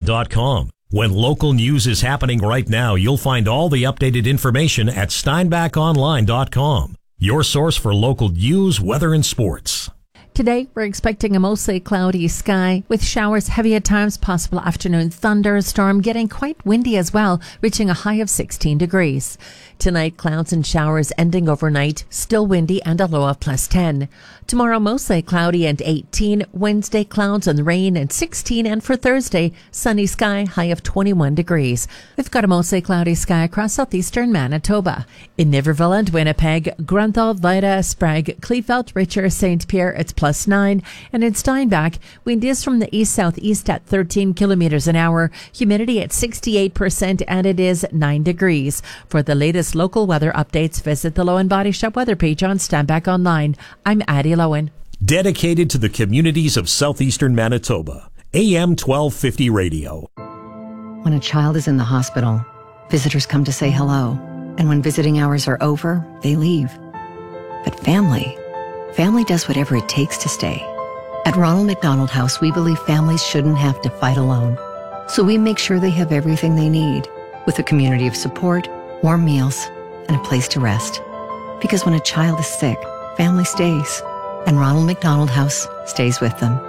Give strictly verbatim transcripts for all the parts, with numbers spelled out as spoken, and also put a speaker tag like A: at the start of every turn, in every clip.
A: dot com. When local news is happening right now, you'll find all the updated information at steinbach online dot com. Your source for local news, weather, and sports.
B: Today, we're expecting a mostly cloudy sky with showers, heavy at times, possible afternoon thunderstorm, getting quite windy as well, reaching a high of sixteen degrees. Tonight, clouds and showers ending overnight, still windy and a low of plus ten. Tomorrow, mostly cloudy and eighteen. Wednesday, clouds and rain and sixteen. And for Thursday, sunny sky, high of twenty-one degrees. We've got a mostly cloudy sky across southeastern Manitoba. In Niverville and Winnipeg, Grunthal, Vida, Sprague, Kleefeld, Richer, Saint Pierre, it's plus nine. And in Steinbach, wind is from the east-southeast at thirteen kilometers an hour. Humidity at sixty-eight percent, and it is nine degrees. For the latest local weather updates, visit the Lowen Body Shop weather page on Steinbach Online. I'm Addie Lowen.
A: Dedicated to the communities of southeastern Manitoba. A M twelve fifty Radio.
C: When a child is in the hospital, visitors come to say hello. And when visiting hours are over, they leave. But family, family does whatever it takes to stay. At Ronald McDonald House, we believe families shouldn't have to fight alone. So we make sure they have everything they need, with a community of support, warm meals, and a place to rest. Because when a child is sick, family stays, and Ronald McDonald House stays with them.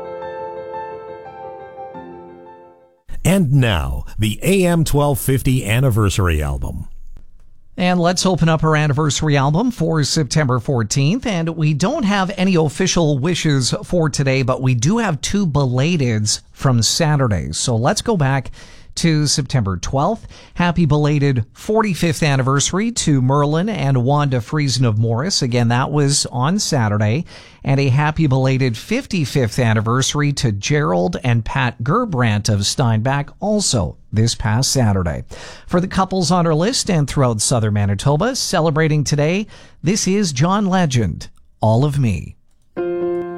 A: And now, the A M twelve fifty Anniversary Album.
D: And let's open up our anniversary album for September fourteenth. And we don't have any official wishes for today, but we do have two belateds from Saturday. So let's go back to September twelfth. Happy belated forty-fifth anniversary to Merlin and Wanda Friesen of Morris. Again, that was on Saturday. And a happy belated fifty-fifth anniversary to Gerald and Pat Gerbrandt of Steinbach, also this past Saturday. For the couples on our list and throughout southern Manitoba celebrating today, this is John Legend, All of Me.